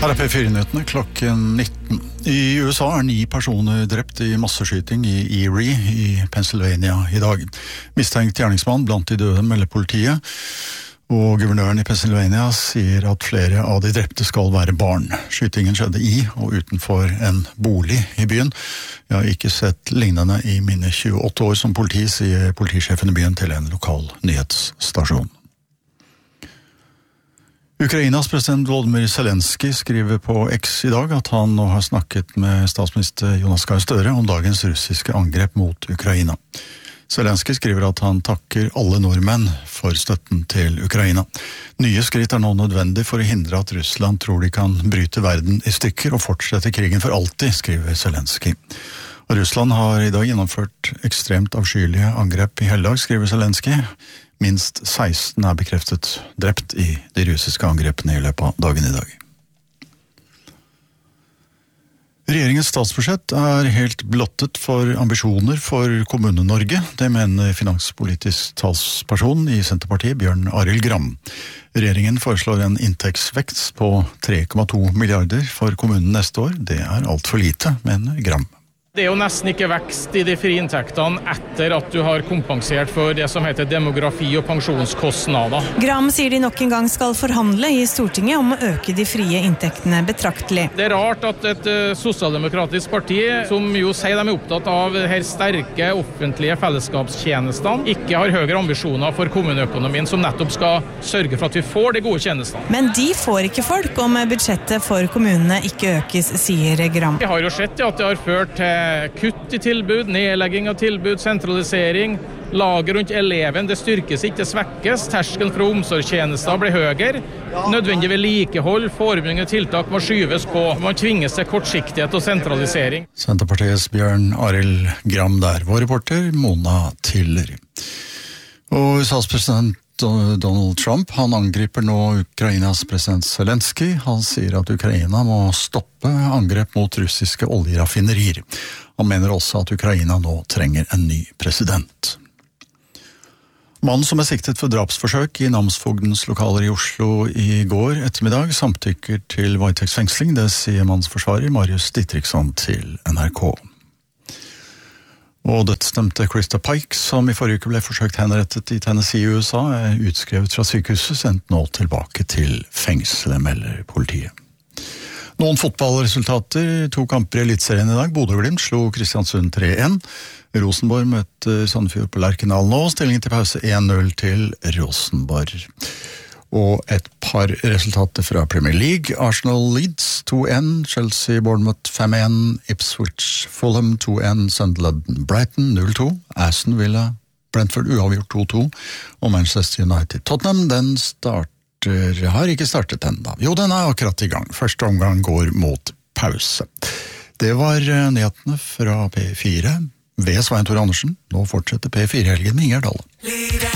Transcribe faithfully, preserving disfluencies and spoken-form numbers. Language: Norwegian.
Her er P fire-nyhetene klokken nitten. I U S A er ni personer drept i masseskyting i Erie i Pennsylvania i dag. Mistenkt gjerningsmann blant de døde melder politiet, og guvernøren i Pennsylvania sier at flere av de drepte skal være barn. Skytingen skjedde i og utenfor en bolig i byen. Jeg har ikke sett lignende i mine tjueåtte år som politi, sier politisjefen i byen til en lokal nyhetsstasjon. Ukrainas president Volodymyr Zelensky skriver på X i dag at han nå har snakket med statsminister Jonas Gahr Støre om dagens russiske angrep mot Ukraina. Zelensky skriver at han takker alle nordmenn for støtten til Ukraina. Nye skritt er nå nødvendig for å hindre at Russland tror de kan bryte verden i stykker og fortsette krigen for alltid, skriver Zelensky. Og Russland har i dag gjennomført ekstremt avskyelige angrep i heldag, skriver Zelensky. Minst seksten er bekreftet drept i de russiske angrepene i løpet av dagen i dag. Regjeringens statsbudsjett er helt blottet for ambisjoner for Kommune-Norge. Det mener finanspolitisk talsperson i Senterpartiet, Bjørn Arild Gram. Regjeringen foreslår en inntektsvekst på tre komma to milliarder for kommunen neste år. Det er alt for lite, mener Gram. Det er jo nesten ikke vekst i de frie inntektene etter at du har kompensert for det som heter demografi- og pensjonskostnader. Gram sier de nok en gang skal forhandle i Stortinget om å øke de frie inntektene betraktelig. Det er rart at et uh, sosialdemokratisk parti, som jo sier de er opptatt av her sterke offentlige fellesskapstjenestene, ikke har høyere ambisjoner for kommuneøkonomien som nettopp skal sørge for at vi får de gode tjenestene. Men de får ikke folk om budsjettet for kommunene ikke økes, sier Gram. Vi har jo sett at det har ført til kutt i tilbud, nedlegging av tilbud, sentralisering, laget rundt eleven, det styrkes ikke, det svekkes, terskelen for omsorgstjenester blir høyere, nødvendig vedlikehold, forebyggende tiltak må skyves på, man tvinges til kortsiktighet og sentralisering. Senterpartiets Bjørn Arild Gram der, vår reporter Mona Tiller. Og U S A's president Donald Trump, han angriper nå Ukrainas president Zelensky. Han sier at Ukraina må stoppe angrep mot russiske oljeraffinerier. Han mener også at Ukraina nå trenger en ny president. Mannen som er siktet for drapsforsøk i namsfogdens lokaler i Oslo i går ettermiddag samtykker til varetektsfengsling. Det sier mannsforsvarer Marius Dietrichson til N R K. Og dødsdømte Krista Pike, som i forrige uke ble forsøkt henrettet i Tennessee i U S A, er utskrevet fra sykehuset, sendt nå tilbake til fengselet, melder politiet. Noen fotballresultater, to kamper i Elitserien i dag. Bodø Glimt slo Kristiansund tre én. Rosenborg møtte Sandefjord på Lerkendal nå. Stillingen til pause én null til Rosenborg. Og et par resultater fra Premier League. Arsenal Leeds to én, Chelsea Bournemouth fem én, Ipswich Fulham to én, Sunderland Brighton null to, Aston Villa Brentford uavgjort to to, og Manchester United Tottenham, den starter, har ikke startet enda. Jo, den er akkurat i gang. Første omgang går mot pause. Det var nyhetene fra P fire ved Svein Tore Andersen. Nå fortsetter P fire-helgen med Inger Dahle.